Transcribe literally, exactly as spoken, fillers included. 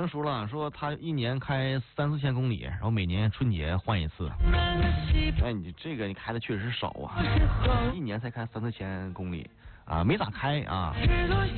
人说了，说他一年开三四千公里，然后每年春节换一次。哎，你这个你开的确实少啊，一年才开三四千公里啊，没咋开啊。